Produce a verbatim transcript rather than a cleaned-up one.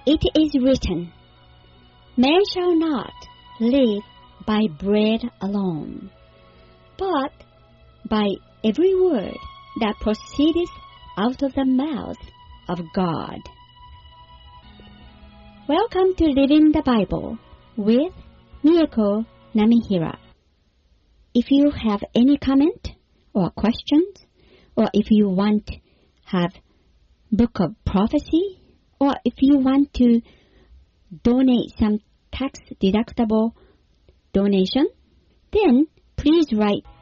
it is written, Man shall not live by bread alone, but by every word that proceedeth out of the mouth of God. Welcome to Living the Bible with Mieko Namihira. If you have any comment or questions, or if you want to have Book of Prophecy, or if you want to donate some tax-deductible donation, then please write